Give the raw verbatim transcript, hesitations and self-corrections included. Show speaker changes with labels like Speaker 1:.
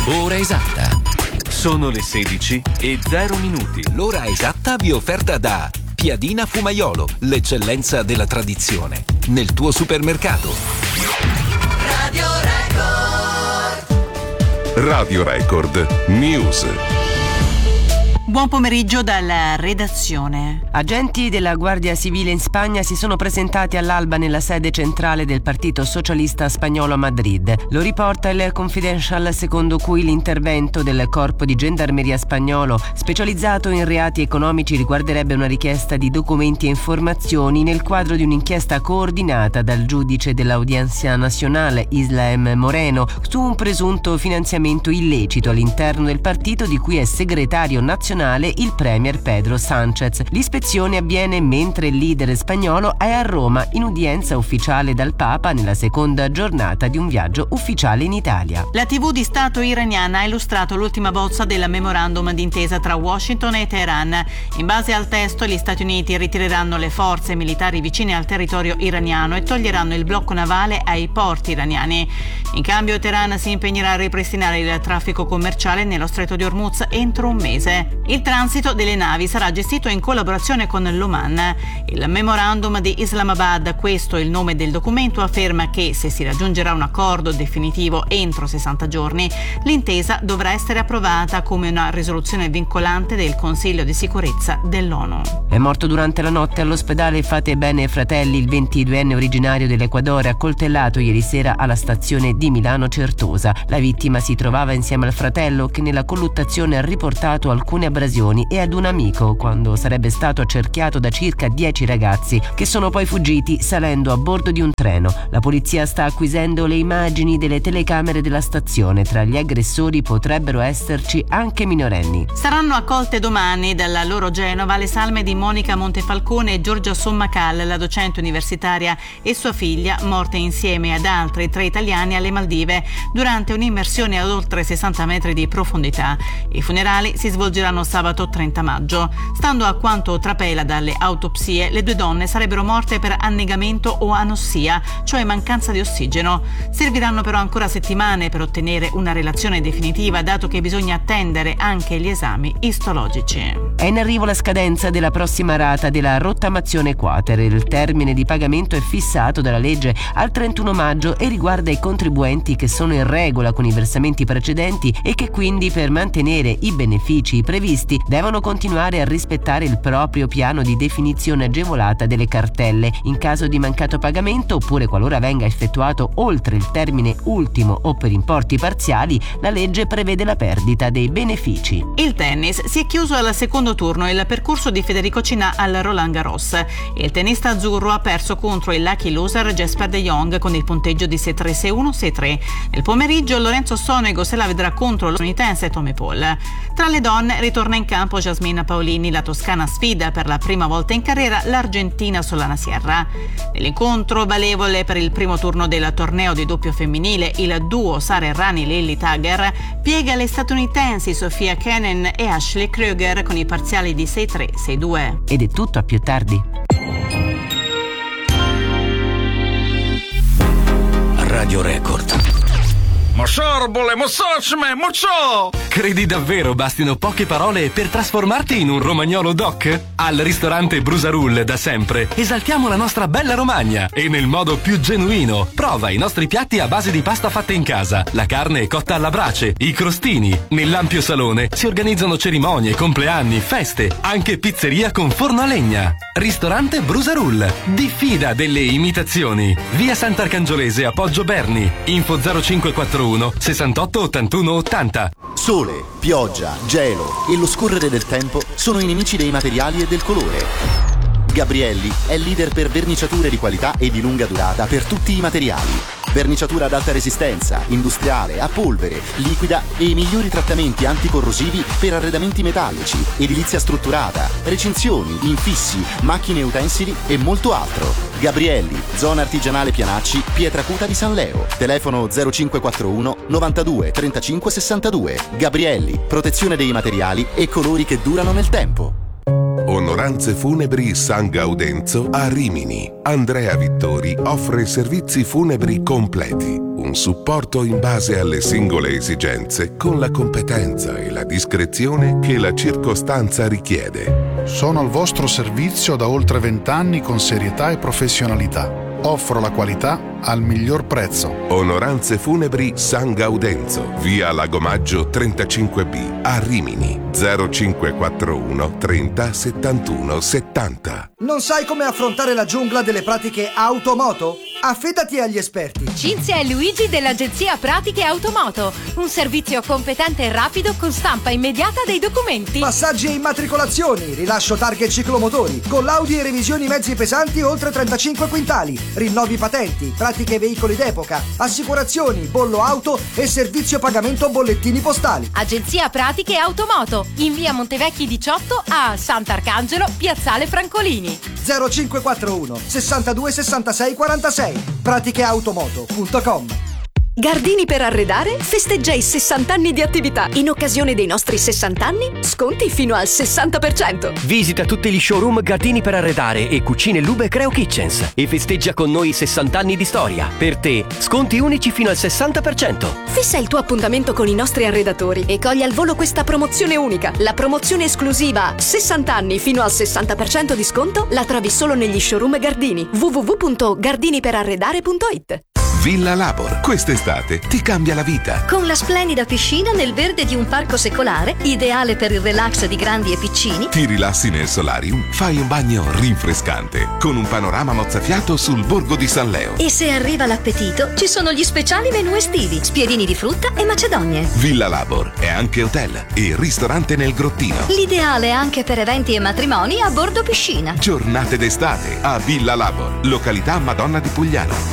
Speaker 1: Ora esatta. Sono le sedici e zero minuti. L'ora esatta vi è offerta da Piadina Fumaiolo, l'eccellenza della tradizione. Nel tuo supermercato.
Speaker 2: Radio Record.
Speaker 3: Radio Record News.
Speaker 4: Buon pomeriggio dalla redazione. Agenti della Guardia Civile in Spagna si sono presentati all'alba nella sede centrale del Partito Socialista Spagnolo a Madrid. Lo riporta il Confidential, secondo cui l'intervento del Corpo di Gendarmeria spagnolo, specializzato in reati economici, riguarderebbe una richiesta di documenti e informazioni nel quadro di un'inchiesta coordinata dal giudice dell'Audiencia Nacional Islam Moreno su un presunto finanziamento illecito all'interno del partito di cui è segretario nazionale il premier Pedro Sánchez. L'ispezione avviene mentre il leader spagnolo è a Roma in udienza ufficiale dal Papa nella seconda giornata di un viaggio ufficiale in Italia. La tivù di Stato iraniana ha illustrato l'ultima bozza del memorandum d'intesa tra Washington e Teheran. In base al testo, gli Stati Uniti ritireranno le forze militari vicine al territorio iraniano e toglieranno il blocco navale ai porti iraniani. In cambio, Teheran si impegnerà a ripristinare il traffico commerciale nello Stretto di Hormuz entro un mese. Il transito delle navi sarà gestito in collaborazione con l'Oman. Il memorandum di Islamabad, questo è il nome del documento, afferma che se si raggiungerà un accordo definitivo entro sessanta giorni, l'intesa dovrà essere approvata come una risoluzione vincolante del Consiglio di sicurezza dell'ONU. È morto durante la notte all'ospedale Fate Bene Fratelli il ventiduenne originario dell'Equadore, accoltellato ieri sera alla stazione di Milano Certosa. La vittima si trovava insieme al fratello, che nella colluttazione ha riportato alcune abrasioni e ad un amico quando sarebbe stato accerchiato da circa dieci ragazzi che sono poi fuggiti salendo a bordo di un treno. La polizia sta acquisendo le immagini delle telecamere della stazione. Tra gli aggressori potrebbero esserci anche minorenni. Saranno accolte domani dalla loro Genova le salme di Monica Montefalcone e Giorgia Sommacal, la docente universitaria, e sua figlia, morte insieme ad altri tre italiani alle Maldive durante un'immersione ad oltre sessanta metri di profondità. I funerali si svolgeranno sabato trenta maggio. Stando a quanto trapela dalle autopsie, le due donne sarebbero morte per annegamento o anossia, cioè mancanza di ossigeno. Serviranno però ancora settimane per ottenere una relazione definitiva, dato che bisogna attendere anche gli esami istologici. È in arrivo la scadenza della prossima rata della rottamazione quater. Il termine di pagamento è fissato dalla legge al trentuno maggio e riguarda i contribuenti che sono in regola con i versamenti precedenti e che quindi, per mantenere i benefici previsti, devono continuare a rispettare il proprio piano di definizione agevolata delle cartelle. In caso di mancato pagamento, oppure qualora venga effettuato oltre il termine ultimo o per importi parziali, la legge prevede la perdita dei benefici. Il tennis si è chiuso al secondo turno il percorso di Federico Cinà al Roland Garros. Il tennista azzurro ha perso contro il lucky loser Jesper de Jong con il punteggio di sei tre sei uno sei tre. Nel pomeriggio Lorenzo Sonego se la vedrà contro lo statunitense Tommy Paul. Tra le donne ritorna in campo Jasmina Paolini. La toscana sfida per la prima volta in carriera l'argentina Solana Sierra. Nell'incontro valevole per il primo turno del torneo di doppio femminile, il duo Sara Errani Lily Tagger piega le statunitensi Sofia Kenin e Ashley Kruger con i parziali di sei tre sei due. Ed è tutto, a più tardi.
Speaker 1: Radio Record.
Speaker 5: Ma sorbole, ma socme, ma ciò!
Speaker 1: Credi davvero bastino poche parole per trasformarti in un romagnolo doc? Al ristorante Brusarull da sempre esaltiamo la nostra bella Romagna e nel modo più genuino. Prova i nostri piatti a base di pasta fatta in casa, la carne cotta alla brace, i crostini. Nell'ampio salone si organizzano cerimonie, compleanni, feste, anche pizzeria con forno a legna. Ristorante Brusarull. Diffida delle imitazioni. Via Sant'Arcangiolese a Poggio Berni. Info zero cinque quattro uno sessantotto ottantuno ottanta.
Speaker 6: Sole, pioggia, gelo e lo scorrere del tempo sono i nemici dei materiali e del colore. Gabrielli è leader per verniciature di qualità e di lunga durata per tutti i materiali. Verniciatura ad alta resistenza, industriale, a polvere, liquida e i migliori trattamenti anticorrosivi per arredamenti metallici, edilizia strutturata, recinzioni, infissi, macchine e utensili e molto altro. Gabrielli, zona artigianale Pianacci, Pietracuta di San Leo. Telefono zero cinque quattro uno novantadue trentacinque sessantadue. Gabrielli, protezione dei materiali e colori che durano nel tempo.
Speaker 3: Onoranze Funebri San Gaudenzo a Rimini. Andrea Vittori offre servizi funebri completi. Un supporto in base alle singole esigenze con la competenza e la discrezione che la circostanza richiede.
Speaker 7: Sono al vostro servizio da oltre vent'anni con serietà e professionalità. Offro la qualità al miglior prezzo.
Speaker 3: Onoranze Funebri San Gaudenzo, via Lagomaggio trentacinque B, a Rimini. zero cinque quattro uno trenta settantuno settanta.
Speaker 8: Non sai come affrontare la giungla delle pratiche automoto? Affidati agli esperti.
Speaker 9: Cinzia e Luigi dell'agenzia Pratiche Automoto. Un servizio competente e rapido con stampa immediata dei documenti.
Speaker 8: Passaggi e immatricolazioni, rilascio targhe e ciclomotori, collaudi e revisioni mezzi pesanti oltre trentacinque quintali, rinnovi patenti, pratiche veicoli d'epoca, assicurazioni, bollo auto e servizio pagamento bollettini postali.
Speaker 9: Agenzia Pratiche Automoto, in via Montevecchi diciotto a Sant'Arcangelo, piazzale Francolini.
Speaker 8: zero cinque quattro uno sessantadue sessantasei quarantasei. pratiche automoto punto com.
Speaker 10: Gardini per arredare festeggia i sessanta anni di attività. In occasione dei nostri sessanta anni, sconti fino al sessanta per cento.
Speaker 11: Visita tutti gli showroom Gardini per arredare e Cucine Lube Creo Kitchens e festeggia con noi i sessanta anni di storia. Per te, sconti unici fino al sessanta per cento.
Speaker 10: Fissa il tuo appuntamento con i nostri arredatori e cogli al volo questa promozione unica. La promozione esclusiva sessanta anni fino al sessanta per cento di sconto la trovi solo negli showroom Gardini. w w w punto gardini per arredare punto i t.
Speaker 3: Villa Labor, quest'estate ti cambia la vita.
Speaker 12: Con la splendida piscina nel verde di un parco secolare, ideale per il relax di grandi e piccini.
Speaker 3: Ti rilassi nel solarium, fai un bagno rinfrescante, con un panorama mozzafiato sul borgo di San Leo.
Speaker 12: E se arriva l'appetito, ci sono gli speciali menù estivi, spiedini di frutta e macedonie.
Speaker 3: Villa Labor è anche hotel e ristorante nel grottino.
Speaker 12: L'ideale anche per eventi e matrimoni a bordo piscina.
Speaker 3: Giornate d'estate a Villa Labor, località Madonna di Pugliano.